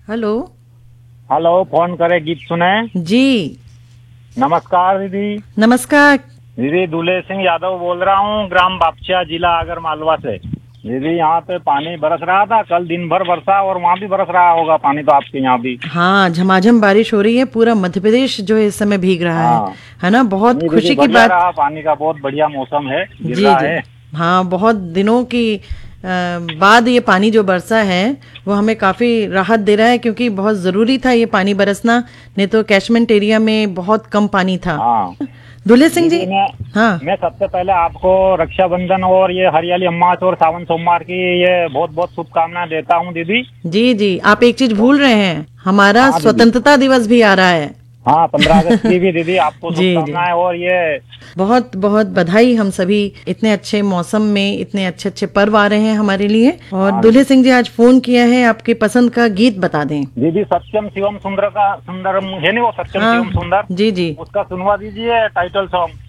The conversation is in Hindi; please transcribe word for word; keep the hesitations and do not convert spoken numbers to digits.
हेलो। हेलो, फोन करे गीत सुने। जी नमस्कार दीदी। नमस्कार। दीदी दूल्हे सिंह यादव बोल रहा हूँ, ग्राम बापचा, जिला आगर मालवा से। दीदी यहाँ पे पानी बरस रहा था, कल दिन भर बरसा और वहाँ भी बरस रहा होगा पानी तो आपके यहाँ भी। हाँ, झमाझम बारिश हो रही है, पूरा मध्य प्रदेश जो है इस समय भीग रहा है हाँ है ना। बहुत नहीं दीदी, खुशी की बढ़िया बात। रहा, पानी का बहुत बढ़िया मौसम है, गिर जी रहा जी। है। हाँ, बहुत दिनों की अ, बाद ये पानी जो बरसा है वो हमें काफी राहत दे रहा है, क्योंकि बहुत जरूरी था ये पानी बरसना, नहीं तो कैचमेंट एरिया में बहुत कम पानी था। हाँ दूल्हे सिंह जी। दीदी, मैं हाँ मैं सबसे पहले आपको रक्षाबंधन और ये हरियाली अमावस और सावन सोमवार की ये बहुत बहुत शुभकामनाएं देता हूँ दीदी। जी जी, आप एक चीज भूल रहे हैं, हमारा हाँ दीदी। स्वतंत्रता दिवस भी आ रहा है। हाँ, पंद्रह अगस्त की भी दीदी आपको जी जी, शुभकामनाएं। और ये बहुत बहुत बधाई। हम सभी इतने अच्छे मौसम में इतने अच्छे अच्छे पर्व आ रहे हैं हमारे लिए। और हाँ दूल्हे सिंह जी आज फोन किया है, आपके पसंद का गीत बता दें। दीदी, सत्यम शिवम सुंदर का सुंदर है नहीं, वो सत्यम हाँ शिवम सुंदर, जी जी। उसका सुनवा दीजिए टाइटल सॉन्ग।